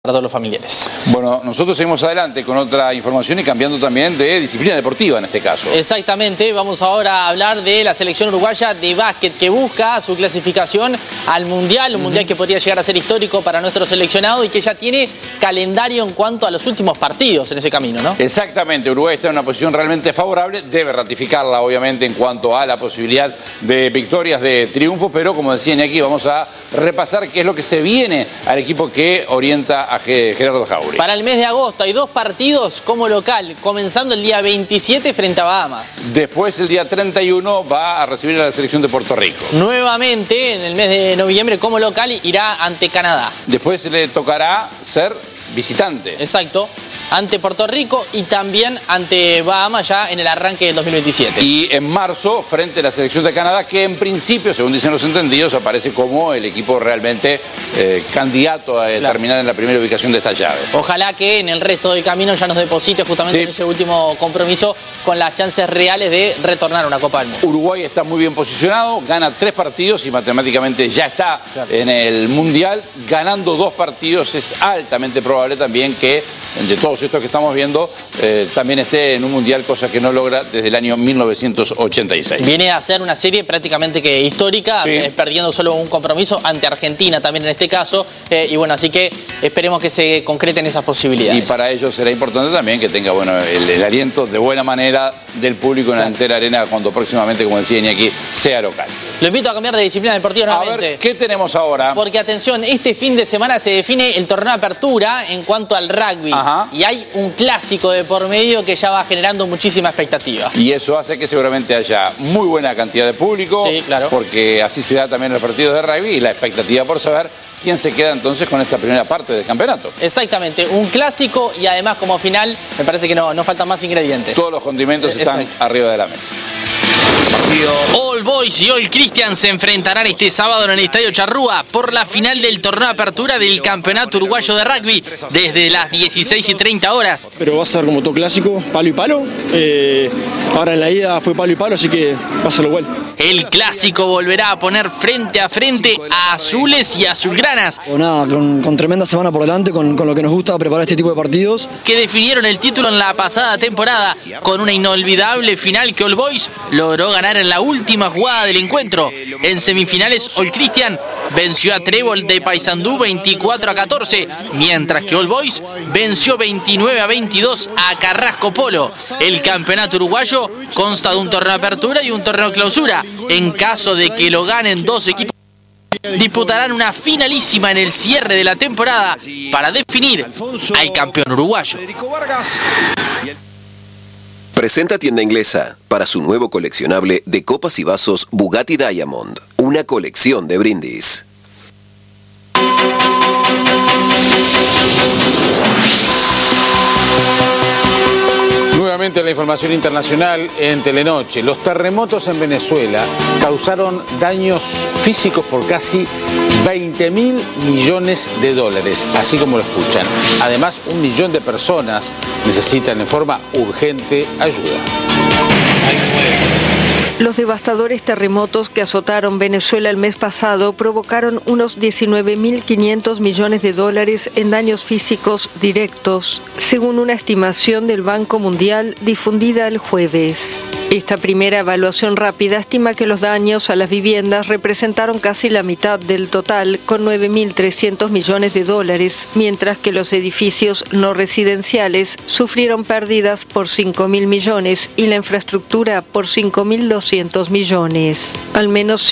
para todos los familiares. Bueno, nosotros seguimos adelante con otra información y cambiando también de disciplina deportiva en este caso. Exactamente, vamos ahora a hablar de la selección uruguaya de básquet que busca su clasificación al Mundial, un Mundial que podría llegar a ser histórico para nuestro seleccionado y que ya tiene calendario en cuanto a los últimos partidos en ese camino, ¿no? Exactamente, Uruguay está en una posición realmente favorable, debe ratificarla obviamente en cuanto a la posibilidad de victorias, de triunfos, pero como decían aquí, vamos a repasar qué es lo que se viene al equipo que orienta a Gerardo Jauri. Para el mes de agosto hay 2 partidos como local, comenzando el día 27 frente a Bahamas. Después el día 31 va a recibir a la selección de Puerto Rico. Nuevamente en el mes de noviembre como local irá ante Canadá. Después le tocará ser visitante. Exacto. Ante Puerto Rico y también ante Bahamas ya en el arranque del 2027. Y en marzo, frente a la selección de Canadá, que en principio, según dicen los entendidos, aparece como el equipo realmente candidato a terminar en la primera ubicación de esta llave. Ojalá que en el resto del camino ya nos deposite justamente en ese último compromiso con las chances reales de retornar a una Copa del Mundo. Uruguay está muy bien posicionado, gana 3 partidos y matemáticamente ya está en el Mundial. Ganando 2 partidos es altamente probable también que de todos estos que estamos viendo, también esté en un Mundial, cosa que no logra desde el año 1986. Viene a ser una serie prácticamente que histórica, perdiendo solo un compromiso ante Argentina también en este caso, y bueno, así que esperemos que se concreten esas posibilidades. Y para ello será importante también que tenga el aliento de buena manera del público en la entera arena cuando próximamente, como decía Iñaki, sea local. Lo invito a cambiar de disciplina deportiva nuevamente. A ver, ¿qué tenemos ahora? Porque atención, este fin de semana se define el torneo de apertura en cuanto al rugby. Y hay un clásico de por medio que ya va generando muchísima expectativa. Y eso hace que seguramente haya muy buena cantidad de público. Sí, claro. Porque así se da también los partidos de rugby y la expectativa por saber quién se queda entonces con esta primera parte del campeonato. Exactamente, un clásico y además como final me parece que no faltan más ingredientes. Todos los condimentos están arriba de la mesa. All Boys y All Christian se enfrentarán este sábado en el Estadio Charrúa por la final del torneo de apertura del Campeonato Uruguayo de Rugby desde las 16:30 horas. Pero va a ser como todo clásico, palo y palo. Ahora en la ida fue palo y palo, así que va a ser lo bueno. El clásico volverá a poner frente a frente a azules y azulgranas. Nada, con tremenda semana por delante, con lo que nos gusta preparar este tipo de partidos. Que definieron el título en la pasada temporada con una inolvidable final que All Boys logró ganar en la última jugada del encuentro. En semifinales, All Christian venció a Trébol de Paysandú 24-14, mientras que All Boys venció 29-22 a Carrasco Polo. El campeonato uruguayo consta de un torneo de apertura y un torneo clausura. En caso de que lo ganen 2 equipos, disputarán una finalísima en el cierre de la temporada para definir al campeón uruguayo. Presenta Tienda Inglesa para su nuevo coleccionable de copas y vasos Bugatti Diamond, una colección de brindis. Nuevamente la información internacional en Telenoche. Los terremotos en Venezuela causaron daños físicos por casi 20.000 millones de dólares, así como lo escuchan. Además, 1 millón de personas necesitan en forma urgente ayuda. Los devastadores terremotos que azotaron Venezuela el mes pasado provocaron unos 19.500 millones de dólares en daños físicos directos, según una estimación del Banco Mundial difundida el jueves. Esta primera evaluación rápida estima que los daños a las viviendas representaron casi la mitad del total, con 9.300 millones de dólares, mientras que los edificios no residenciales sufrieron pérdidas por 5.000 millones y la infraestructura por 5.200 millones. Al menos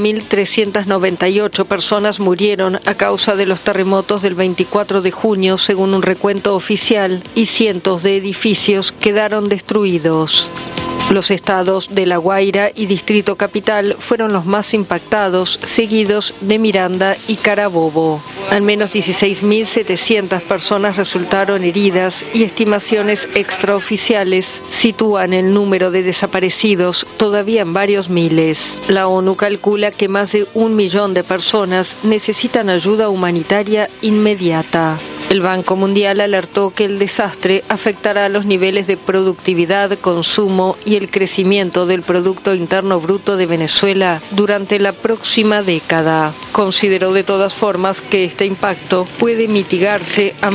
5.398 personas murieron a causa de los terremotos del 24 de junio, según un recuento oficial, y cientos de edificios quedaron destruidos. Los estados de La Guaira y Distrito Capital fueron los más impactados, seguidos de Miranda y Carabobo. Al menos 16.700 personas resultaron heridas y estimaciones extraoficiales sitúan el número de desaparecidos todavía en varios miles. La ONU calcula que más de 1 millón de personas necesitan ayuda humanitaria inmediata. El Banco Mundial alertó que el desastre afectará los niveles de productividad, consumo y el crecimiento del Producto Interno Bruto de Venezuela durante la próxima década. Consideró de todas formas que este impacto puede mitigarse a